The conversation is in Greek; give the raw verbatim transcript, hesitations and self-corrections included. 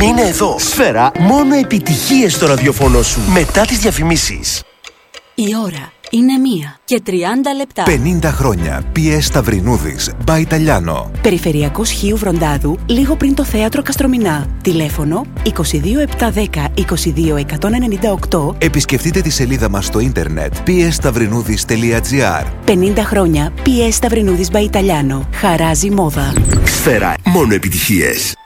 Μείνε εδώ. Σφαίρα, μόνο επιτυχίες στο ραδιοφωνό σου. Μετά τις διαφημίσεις. Η ώρα είναι μία και τριάντα λεπτά. πενήντα χρόνια. πι ες Σταυρινούδης. By Italiano. Περιφερειακός Χίου Βροντάδου, λίγο πριν το θέατρο Καστρομηνά. Τηλέφωνο είκοσι δύο επτακόσια δέκα είκοσι δύο εκατόν ενενήντα οκτώ. Επισκεφτείτε τη σελίδα μας στο ίντερνετ πι ες σταυρινούδης τελεία τζι άρ. πενήντα χρόνια πι ες Σταυρινούδης by Italiano. Χαράζει μόδα. Σφαίρα, μόνο επιτυχίες.